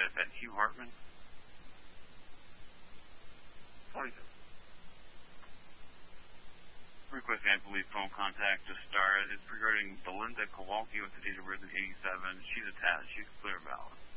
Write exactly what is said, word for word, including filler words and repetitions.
Is that Hugh Hartman? forty-seven. Request I believe phone contact to start. It's regarding Belinda Kowalski with the date of birth in eighty-seven. She's attached. She's clear valid.